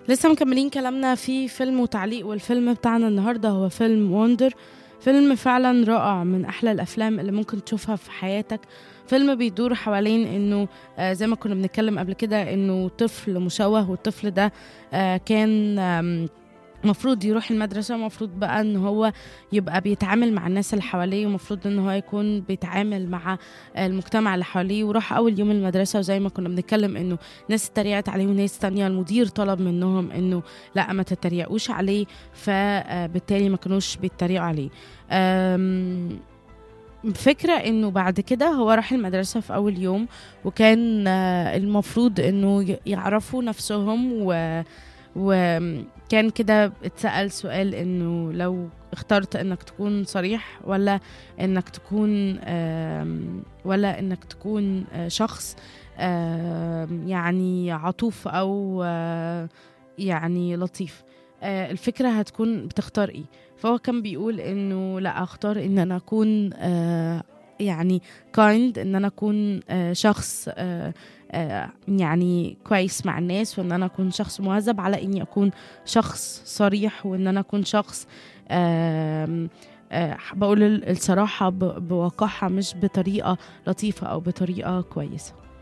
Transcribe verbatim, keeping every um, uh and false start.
لسه مكملين كلامنا في فيلم وتعليق، والفيلم بتاعنا النهارده هو فيلم وندر. فيلم فعلا رائع، من احلى الافلام اللي ممكن تشوفها في حياتك. فيلم بيدور حوالين انه آه زي ما كنا بنتكلم قبل كده، انه طفل مشوه، والطفل ده آه كان آم مفروض يروح المدرسة، مفروض بقى ان هو يبقى بيتعامل مع الناس اللي حواليه، ومفروض ان هو يكون بيتعامل مع المجتمع اللي حواليه. وراح اول يوم المدرسة، وزي ما كنا بنتكلم انه ناس اتريقت عليه وناس تانية المدير طلب منهم انه لا، ما تتريقوش عليه، فبالتالي ما كانوش بيتريقوا عليه. أم، فكرة انه بعد كده هو راح المدرسة في اول يوم، وكان آه، المفروض انه ي- يعرفوا نفسهم و وكان كده اتسأل سؤال انه لو اخترت انك تكون صريح، ولا انك تكون آم، ولا انك تكون آه، شخص آم، يعني عطوف، او آه، يعني لطيف. آه، الفكرة هتكون بتختار ايه؟ فهو كان بيقول انه لا، اختار ان انا اكون آه، يعني kind، ان انا اكون آه، شخص آه، آه، يعني كويس مع الناس، وان انا اكون شخص مهذب، على اني اكون شخص صريح، وان انا اكون شخص آم، آه، بقول ال- الصراحة ب- بوقاحة، مش بطريقة لطيفة او بطريقة كويسة.